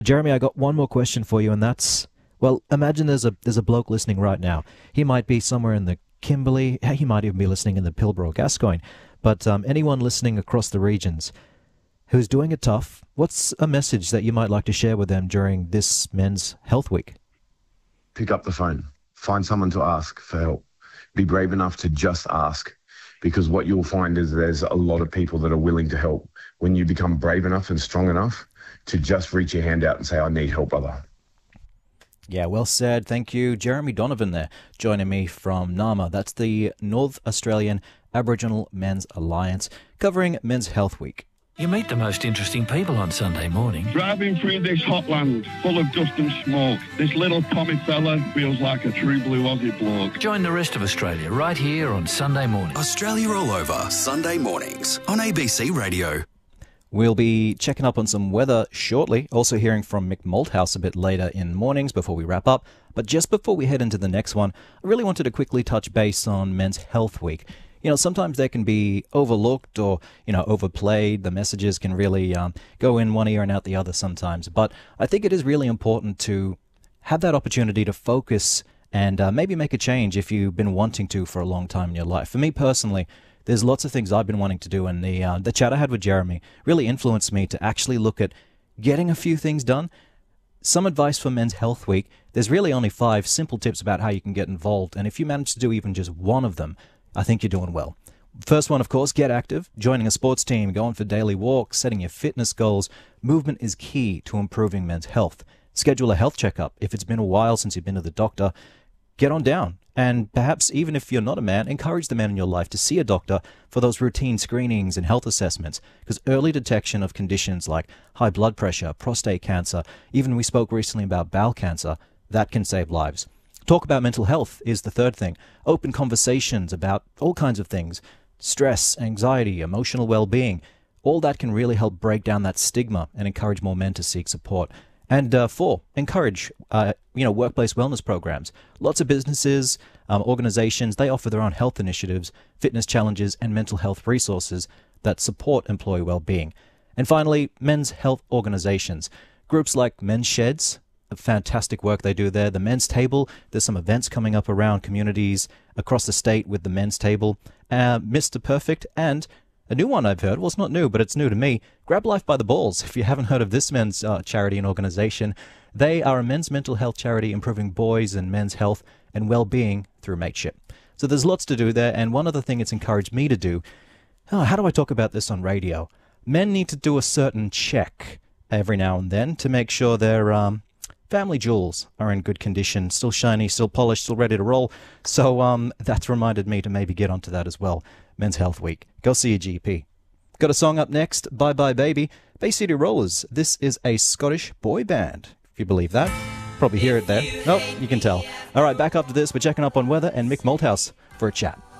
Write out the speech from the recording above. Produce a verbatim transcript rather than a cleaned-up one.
Jeremy, I got one more question for you, and that's, well, imagine there's a there's a bloke listening right now. He might be somewhere in the Kimberley, he might even be listening in the Pilbara, Gascoyne, but um, anyone listening across the regions who's doing it tough, what's a message that you might like to share with them during this Men's Health Week? Pick up the phone. Find someone to ask for help. Be brave enough to just ask, because what you'll find is there's a lot of people that are willing to help. When you become brave enough and strong enough to just reach your hand out and say, I need help, brother. Yeah, well said. Thank you. Jeremy Donovan there, joining me from NAMA. That's the North Australian Aboriginal Men's Alliance, covering Men's Health Week. You meet the most interesting people on Sunday morning. Driving through this hot land, full of dust and smoke, this little Tommy fella feels like a true blue Aussie bloke. Join the rest of Australia right here on Sunday morning. Australia All Over, Sunday mornings on A B C Radio. We'll be checking up on some weather shortly, also hearing from Mick Malthouse a bit later in mornings before we wrap up. But just before we head into the next one, I really wanted to quickly touch base on Men's Health Week. You know, sometimes they can be overlooked or, you know, overplayed. The messages can really um, go in one ear and out the other sometimes. But I think it is really important to have that opportunity to focus and uh, maybe make a change if you've been wanting to for a long time in your life. For me personally, there's lots of things I've been wanting to do, and the uh, the chat I had with Jeremy really influenced me to actually look at getting a few things done. Some advice for Men's Health Week. There's really only five simple tips about how you can get involved, and if you manage to do even just one of them, I think you're doing well. First one, of course, get active. Joining a sports team, going for daily walks, setting your fitness goals. Movement is key to improving men's health. Schedule a health checkup. If it's been a while since you've been to the doctor, get on down. And perhaps even if you're not a man, encourage the men in your life to see a doctor for those routine screenings and health assessments, because early detection of conditions like high blood pressure, prostate cancer, even we spoke recently about bowel cancer, that can save lives. Talk about mental health is the third thing. Open conversations about all kinds of things. Stress, anxiety, emotional well-being. All that can really help break down that stigma and encourage more men to seek support. And uh, four, encourage, uh, you know, workplace wellness programs. Lots of businesses, um, organizations, they offer their own health initiatives, fitness challenges, and mental health resources that support employee well-being. And finally, men's health organizations. Groups like Men's Sheds, fantastic work they do there. The Men's Table, there's some events coming up around communities across the state with the Men's Table. Uh, Mister Perfect, and a new one I've heard, well, it's not new, but it's new to me, Grab Life by the Balls. If you haven't heard of this men's uh, charity and organization, they are a men's mental health charity improving boys and men's health and well-being through mateship. So there's lots to do there, and one other thing it's encouraged me to do, oh, how do I talk about this on radio? Men need to do a certain check every now and then to make sure their um, family jewels are in good condition, still shiny, still polished, still ready to roll. So um, that's reminded me to maybe get onto that as well. Men's Health Week. Go see your G P. Got a song up next, Bye Bye Baby, Bay City Rollers. This is a Scottish boy band, if you believe that. Probably hear it there. Nope, you can tell. All right, back after this, we're checking up on weather and Mick Malthouse for a chat.